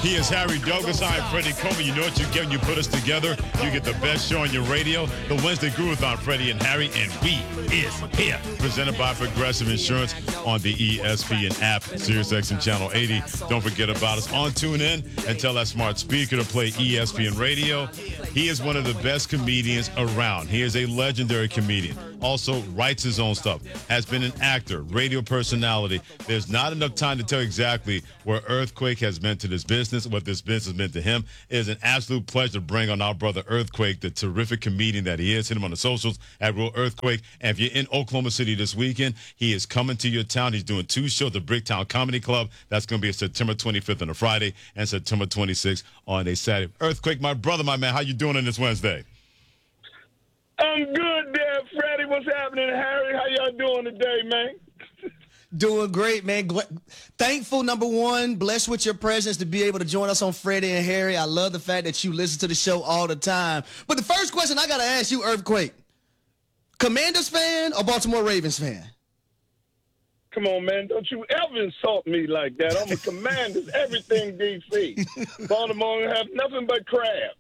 He is Harry Douglas. I'm Freddie Coleman. You know what you get when you put us together. You get the best show on your radio. The Wednesday Groove-a-thon, Freddie and Harry, and we is here. Presented by Progressive Insurance on the ESPN app, SiriusXM Channel 80. Don't forget about us on TuneIn and tell that smart speaker to play ESPN Radio. He is one of the best comedians around. He is a legendary comedian. Also writes his own stuff. Has been an actor, radio personality. There's not enough time to tell exactly where Earthquake has meant to this business, what this business has meant to him. It is an absolute pleasure to bring on our brother Earthquake, the terrific comedian that he is. Hit him on the socials at Real Earthquake. And if you're in Oklahoma City this weekend, he is coming to your town. He's doing 2 shows at the Bricktown Comedy Club. That's going to be September 25th on a Friday and September 26th on a Saturday. Earthquake, my brother, my man, how you doing on this Wednesday? I'm good there, Freddie. What's happening, Harry? How y'all doing today, man? Doing great, man. Thankful, number one, blessed with your presence to be able to join us on Freddie and Harry. I love the fact that you listen to the show all the time. But the first question I got to ask you, Earthquake, Commanders fan or Baltimore Ravens fan? Come on, man. Don't you ever insult me like that. I'm a Commanders, everything D.C. Baltimore have nothing but crabs.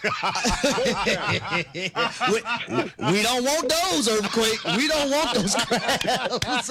we don't want those, Earthquake. We don't want those crabs.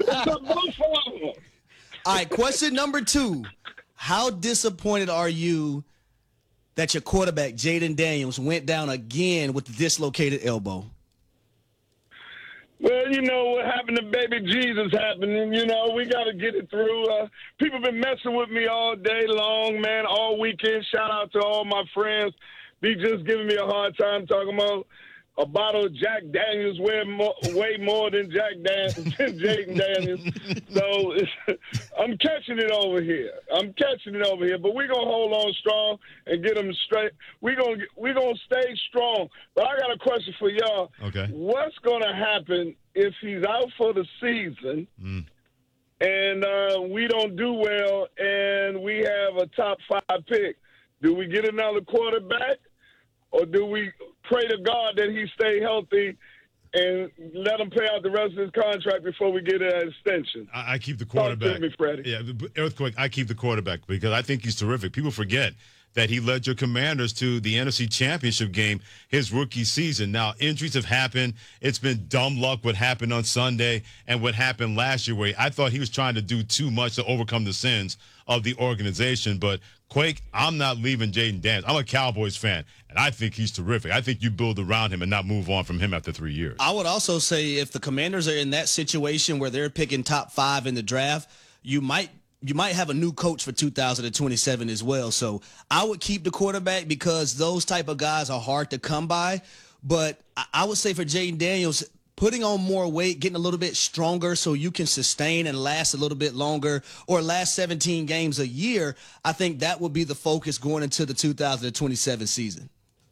All right, question number 2. How disappointed are you that your quarterback, Jaden Daniels, went down again with the dislocated elbow? Well, you know what happened to baby Jesus happening. You know, we got to get it through. People been messing with me all day long, man, all weekend. Shout out to all my friends. Be just giving me a hard time talking about a bottle of Jack Daniels way more than Jaden Daniels. So I'm catching it over here. But we're going to hold on strong and get them straight. We're gonna stay strong. But I got a question for y'all. Okay. What's going to happen if he's out for the season and we don't do well and we have a top 5 pick? Do we get another quarterback? Or do we pray to God that he stay healthy and let him pay out the rest of his contract before we get an extension? I keep the quarterback. Talk to me, Freddie. Yeah, Earthquake, I keep the quarterback because I think he's terrific. People forget that he led your Commanders to the NFC Championship game his rookie season. Now, injuries have happened. It's been dumb luck what happened on Sunday and what happened last year where I thought he was trying to do too much to overcome the sins of the organization. But, Quake, I'm not leaving Jaden Daniels. I'm a Cowboys fan, and I think he's terrific. I think you build around him and not move on from him after 3 years. I would also say if the Commanders are in that situation where they're picking top 5 in the draft, you might have a new coach for 2027 as well. So I would keep the quarterback because those type of guys are hard to come by. But I would say for Jaden Daniels, putting on more weight, getting a little bit stronger so you can sustain and last a little bit longer or last 17 games a year, I think that would be the focus going into the 2027 season.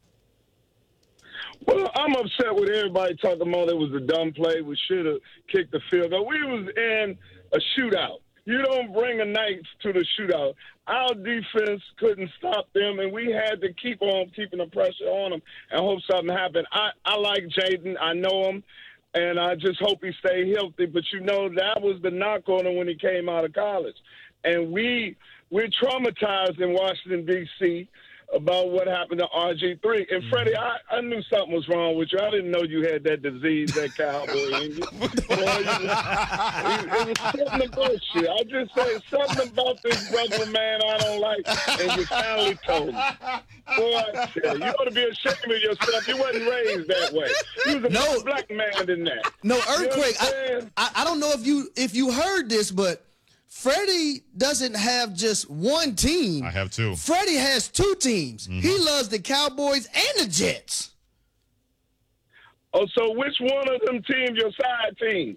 Well, I'm upset with everybody talking about it was a dumb play. We should have kicked the field goal. We was in a shootout. You don't bring a knife to the shootout. Our defense couldn't stop them, and we had to keep on keeping the pressure on them and hope something happened. I like Jaden. I know him, and I just hope he stay healthy. But, you know, that was the knock on him when he came out of college. And we're traumatized in Washington, D.C., about what happened to RG3. And, Freddie, I knew something was wrong with you. I didn't know you had that disease, that cowboy in you. It was something about you. I just said something about this brother, man, I don't like. And you finally told me. Boy, I tell you, you ought to be ashamed of yourself. You wasn't raised that way. You was a better black man than that. No, Earthquake, I don't know if you heard this, but Freddie doesn't have just one team. I have 2. Freddie has 2 teams. He loves the Cowboys and the Jets. Oh, so which one of them teams your side team?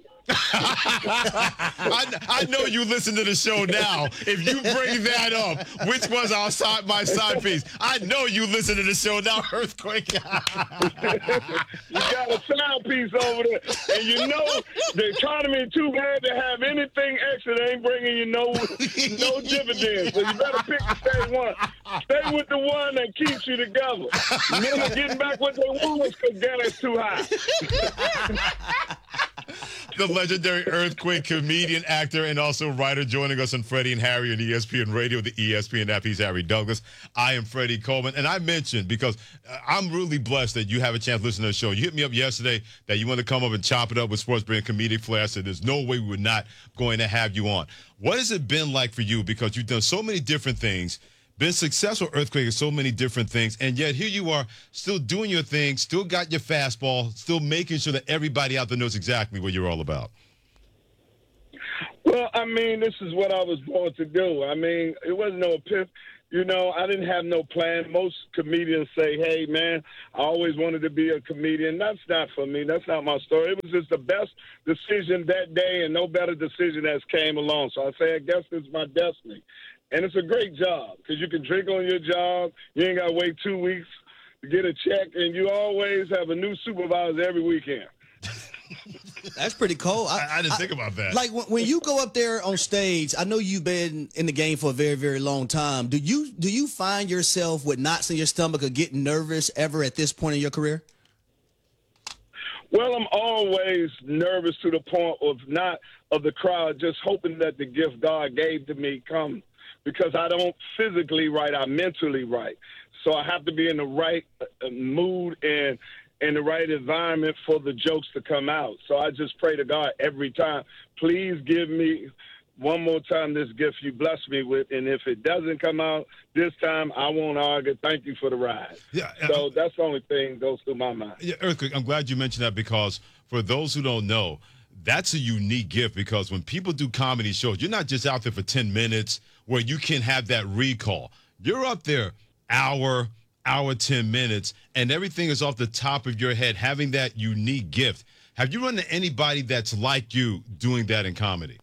I know you listen to the show now. If you bring that up, which was my side piece? I know you listen to the show now, Earthquake. You got a side piece over there. And you know the economy too bad to have anything extra that ain't bringing you no dividends. So you better pick the same one. Stay with the one that keeps you together. Men are getting back what they want because gas is too high. The legendary Earthquake comedian, actor, and also writer joining us on Freddie and Harry on ESPN Radio, the ESPN app. He's Harry Douglas. I am Freddie Coleman. And I mentioned, because I'm really blessed that you have a chance to listen to the show. You hit me up yesterday that you want to come up and chop it up with Sports Brand Comedic Flair. I said, there's no way we were not going to have you on. What has it been like for you? Because you've done so many different things, been successful Earthquake in so many different things, and yet here you are still doing your thing, still got your fastball, still making sure that everybody out there knows exactly what you're all about. Well, I mean, this is what I was born to do. I mean, it wasn't no epiphany. You know, I didn't have no plan. Most comedians say, hey, man, I always wanted to be a comedian. That's not for me. That's not my story. It was just the best decision that day, and no better decision has came along. So I say, I guess it's my destiny. And it's a great job because you can drink on your job. You ain't got to wait 2 weeks to get a check, and you always have a new supervisor every weekend. That's pretty cool. I didn't think about that. Like when you go up there on stage, I know you've been in the game for a very, very long time. Do you find yourself with knots in your stomach or getting nervous ever at this point in your career? Well, I'm always nervous to the point of the crowd, just hoping that the gift God gave to me come. Because I don't physically write, I mentally write. So I have to be in the right mood and in the right environment for the jokes to come out. So I just pray to God every time, please give me one more time this gift you blessed me with. And if it doesn't come out this time, I won't argue. Thank you for the ride. Yeah. So that's the only thing that goes through my mind. Yeah, Earthquake, I'm glad you mentioned that, because for those who don't know, that's a unique gift, because when people do comedy shows, you're not just out there for 10 minutes where you can have that recall. You're up there hour, 10 minutes, and everything is off the top of your head, having that unique gift. Have you run into anybody that's like you doing that in comedy?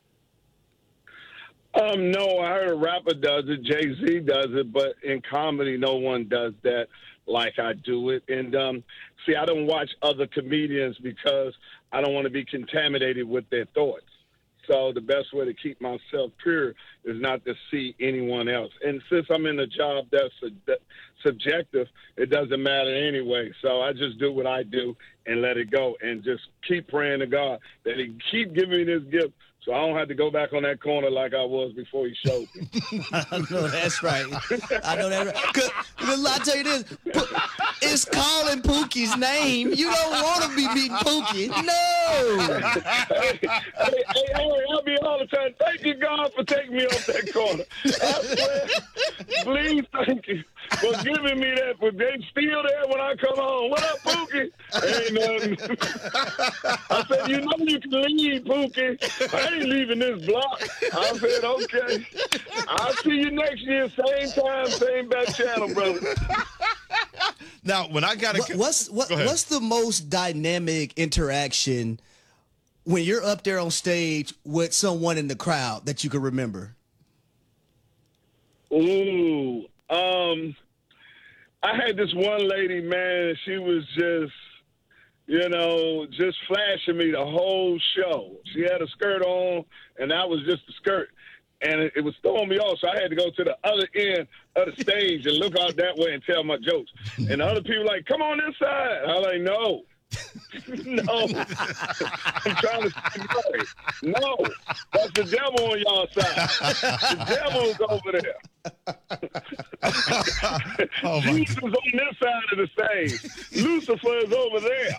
No, I heard a rapper does it, Jay-Z does it, but in comedy, no one does that like I do it. And see, I don't watch other comedians because I don't want to be contaminated with their thoughts. So the best way to keep myself pure is not to see anyone else. And since I'm in a job that's subjective, it doesn't matter anyway. So I just do what I do and let it go and just keep praying to God that he keep giving me this gift so I don't have to go back on that corner like I was before he showed me. I know that's right. I know that's right. Cause I'll tell you this, it's calling Pookie's name. You don't want to be beating Pookie. No. Hey, I'll be all the time. Thank you, God, for taking me off that corner. I swear, please thank you for giving me that. But they still there when I come home. What up, Pookie? Ain't nothing. I said, you know you can leave, Pookie. I ain't leaving this block. I said, okay. I'll see you next year, same time, same back channel, brother. Now, when I got to... What's the most dynamic interaction when you're up there on stage with someone in the crowd that you can remember? Ooh. I had this one lady, man, she was just... just flashing me the whole show. She had a skirt on, and that was just a skirt. And it was throwing me off, so I had to go to the other end of the stage and look out that way and tell my jokes. And the other people like, come on this side. I was like, no. No. I'm trying to say, no. That's the devil on y'all side. The devil's over there. Jesus on this side of the stage. Lucifer is over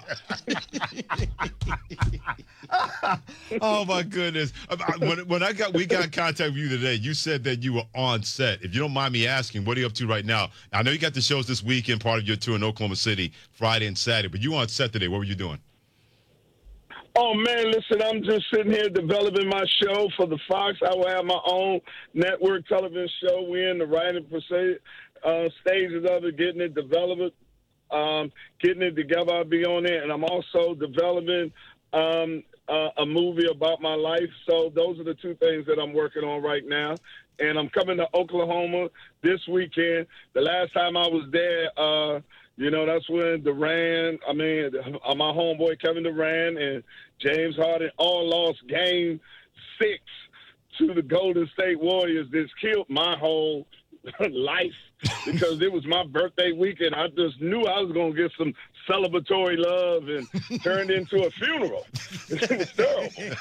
there. Oh my goodness! When we got contact with you today, you said that you were on set. If you don't mind me asking, what are you up to right now? I know you got the shows this weekend, part of your tour in Oklahoma City, Friday and Saturday. But you were on set today. What were you doing? Oh, man, listen, I'm just sitting here developing my show for the Fox. I will have my own network television show. We're in the writing stages of it, getting it developed, getting it together. I'll be on it. And I'm also developing a movie about my life. So those are the two things that I'm working on right now. And I'm coming to Oklahoma this weekend. The last time I was there, that's when my homeboy Kevin Durant and James Harden all lost Game 6 to the Golden State Warriors. This killed my whole life because it was my birthday weekend. I just knew I was going to get some celebratory love and turned into a funeral. It was terrible.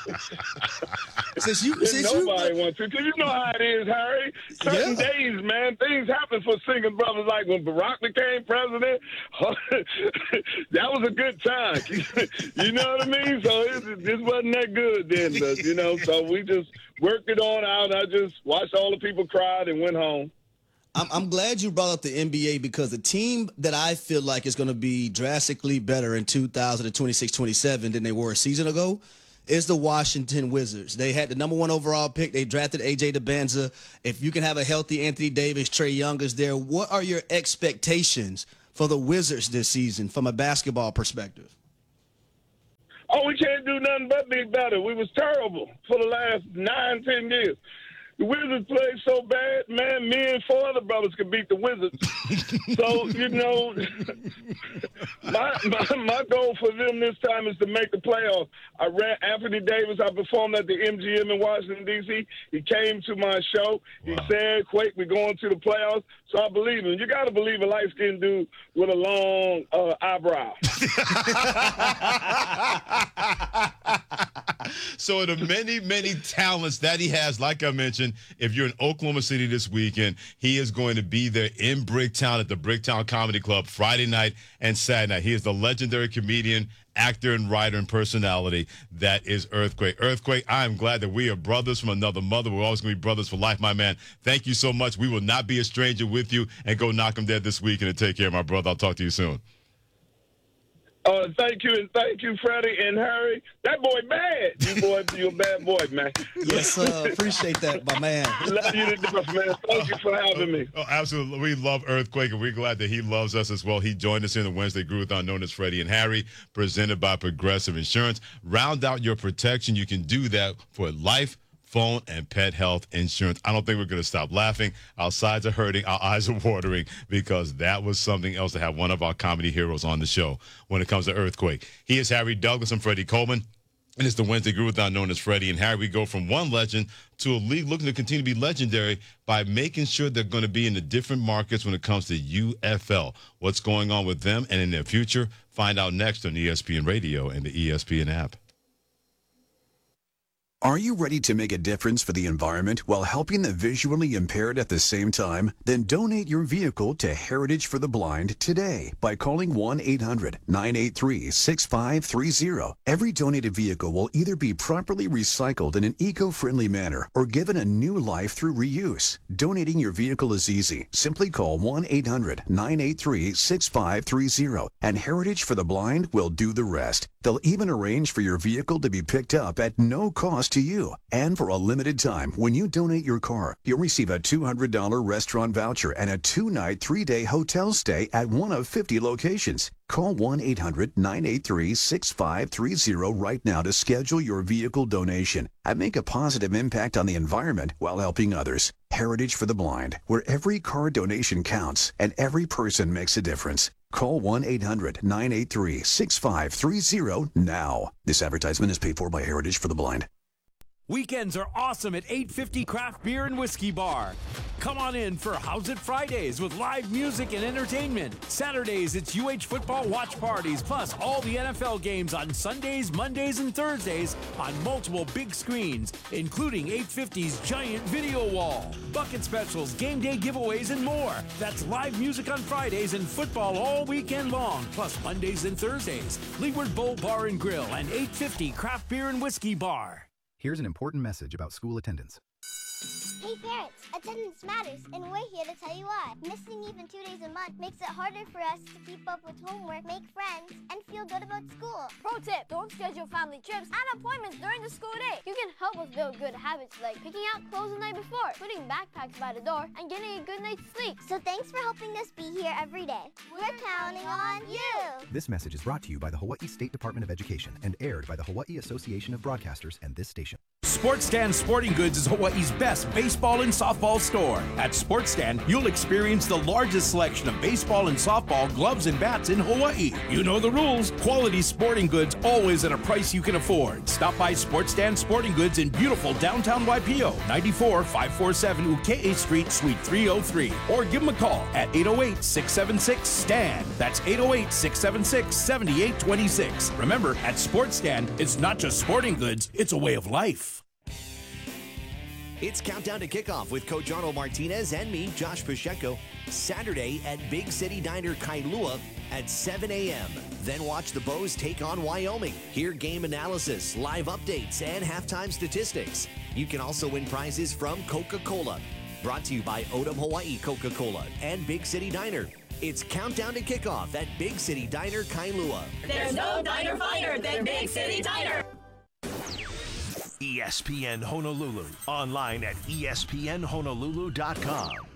Nobody wants to. Because you know how it is, Harry. Certain days, man, things happen for singing brothers. Like when Barack became president, that was a good time. You know what I mean? So it wasn't that good then, but, you know, so we just worked it on out. I just watched all the people cry and went home. I'm glad you brought up the NBA because the team that I feel like is going to be drastically better in 2026-27 than they were a season ago is the Washington Wizards. They had the #1 overall pick. They drafted A.J. DeBanza. If you can have a healthy Anthony Davis, Trae Young is there. What are your expectations for the Wizards this season from a basketball perspective? Oh, we can't do nothing but be better. We was terrible for the last 9-10 years. The Wizards played so bad, man, me and 4 other brothers could beat the Wizards. So, you know, my goal for them this time is to make the playoffs. I ran Anthony Davis. I performed at the MGM in Washington, D.C. He came to my show. He said, Quake, we're going to the playoffs. So I believe him. You got to believe a light-skinned dude with a long eyebrow. So the many, many talents that he has, like I mentioned, if you're in Oklahoma City this weekend, he is going to be there in Bricktown at the Bricktown Comedy Club Friday night and Saturday night. He is the legendary comedian, actor, and writer and personality that is Earthquake. Earthquake, I am glad that we are brothers from another mother. We're always going to be brothers for life, my man. Thank you so much. We will not be a stranger with you, and go knock him dead this weekend and take care, my brother. I'll talk to you soon. Thank you, and thank you, Freddie and Harry. That boy bad. You're a bad boy, man. Yes, appreciate that, my man. Love you to death, man. Thank you for having me. Oh, absolutely. We love Earthquake, and we're glad that he loves us as well. He joined us in the Wednesday Groovathon known as Freddie and Harry, presented by Progressive Insurance. Round out your protection. You can do that for life, phone, and pet health insurance. I don't think we're going to stop laughing. Our sides are hurting. Our eyes are watering because that was something else to have one of our comedy heroes on the show when it comes to Earthquake. He is Harry Douglas and Freddie Coleman. And it's the Wednesday Groovathon known as Freddie and Harry. We go from one legend to a league looking to continue to be legendary by making sure they're going to be in the different markets when it comes to UFL. What's going on with them and in their future? Find out next on ESPN Radio and the ESPN app. Are you ready to make a difference for the environment while helping the visually impaired at the same time? Then donate your vehicle to Heritage for the Blind today by calling 1-800-983-6530. Every donated vehicle will either be properly recycled in an eco-friendly manner or given a new life through reuse. Donating your vehicle is easy. Simply call 1-800-983-6530 and Heritage for the Blind will do the rest. They'll even arrange for your vehicle to be picked up at no cost to you. And for a limited time, when you donate your car, you'll receive a $200 restaurant voucher and a 2-night, 3-day hotel stay at one of 50 locations. Call 1-800-983-6530 right now to schedule your vehicle donation and make a positive impact on the environment while helping others. Heritage for the Blind, where every car donation counts and every person makes a difference. Call 1-800-983-6530 now. This advertisement is paid for by Heritage for the Blind. Weekends are awesome at 850 Craft Beer and Whiskey Bar. Come on in for How's It Fridays with live music and entertainment. Saturdays, it's UH football watch parties, plus all the NFL games on Sundays, Mondays, and Thursdays on multiple big screens, including 850's giant video wall. Bucket specials, game day giveaways, and more. That's live music on Fridays and football all weekend long, plus Mondays and Thursdays. Leeward Bowl Bar and Grill and 850 Craft Beer and Whiskey Bar. Here's an important message about school attendance. Hey parents, attendance matters, and we're here to tell you why. Missing even 2 days a month makes it harder for us to keep up with homework, make friends, and feel good about school. Pro tip, don't schedule family trips and appointments during the school day. You can help us build good habits like picking out clothes the night before, putting backpacks by the door, and getting a good night's sleep. So thanks for helping us be here every day. We're counting on you. This message is brought to you by the Hawaii State Department of Education and aired by the Hawaii Association of Broadcasters and this station. Sports Stand Sporting Goods is Hawaii's best baseball and softball store. At Sports Stand, you'll experience the largest selection of baseball and softball gloves and bats in Hawaii. You know the rules. Quality sporting goods always at a price you can afford. Stop by Sports Stand Sporting Goods in beautiful downtown Waipio, 94-547 Uke'e Street, Suite 303. Or give them a call at 808-676-STAND. That's 808-676-7826. Remember, at Sports Stand, it's not just sporting goods, it's a way of life. It's Countdown to Kickoff with Coach Arnold Martinez and me, Josh Pacheco, Saturday at Big City Diner Kailua at 7 a.m. Then watch the Bows take on Wyoming. Hear game analysis, live updates, and halftime statistics. You can also win prizes from Coca-Cola. Brought to you by Odom Hawaii Coca-Cola and Big City Diner. It's Countdown to Kickoff at Big City Diner Kailua. There's no diner finer than Big City Diner. ESPN Honolulu. Online at espnhonolulu.com.